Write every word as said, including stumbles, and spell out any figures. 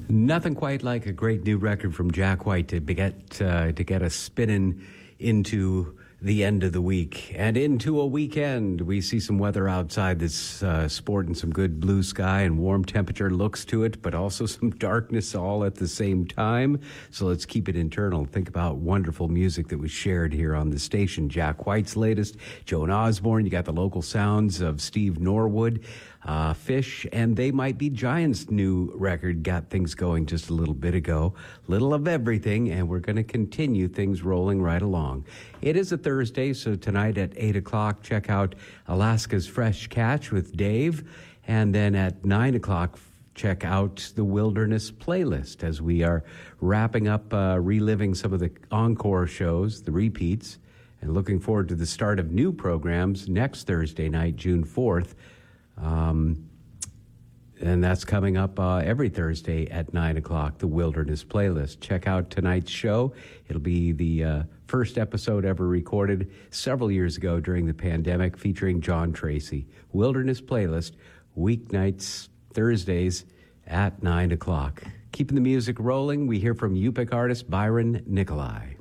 Nothing quite like a great new record from Jack White to get uh, to get us spinning into the end of the week and into a weekend. We see some weather outside that's uh, sporting some good blue sky and warm temperature looks to it, but also some darkness all at the same time. So let's keep it internal. Think about wonderful music that was shared here on the station. Jack White's latest, Joan Osborne. You got the local sounds of Steve Norwood. Uh, Fish and They Might Be Giants' new record got things going just a little bit ago. Little of everything, and we're going to continue things rolling right along. It is a Thursday, so tonight at eight o'clock, check out Alaska's Fresh Catch with Dave. And then at nine o'clock, check out the Wilderness Playlist as we are wrapping up, uh, reliving some of the encore shows, the repeats, and looking forward to the start of new programs next Thursday night, June fourth. Um, and that's coming up uh, every Thursday at nine o'clock, the Wilderness Playlist. Check out tonight's show. It'll be the uh, first episode ever recorded several years ago during the pandemic, featuring John Tracy. Wilderness Playlist, weeknights, Thursdays at nine o'clock. Keeping the music rolling, we hear from Yupik artist Byron Nikolai.